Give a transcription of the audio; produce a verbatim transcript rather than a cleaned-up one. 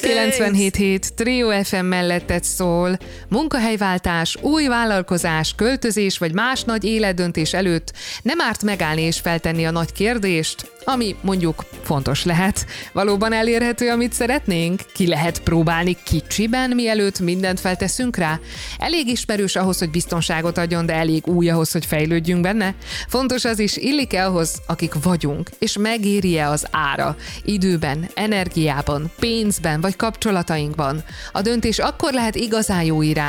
kilencvenhét hét Trio ef em melletted szól. Munkahelyváltás, új vállalkozás, költözés vagy más nagy életdöntés előtt nem árt megállni és feltenni a nagy kérdést, ami mondjuk fontos lehet. Valóban elérhető, amit szeretnénk? Ki lehet próbálni kicsiben, mielőtt mindent felteszünk rá? Elég ismerős ahhoz, hogy biztonságot adjon, de elég új ahhoz, hogy fejlődjünk benne? Fontos az is, illik-e ahhoz, akik vagyunk, és megéri-e az ára? Időben, energiában, pénzben vagy kapcsolatainkban? A döntés akkor lehet igazán jó irány,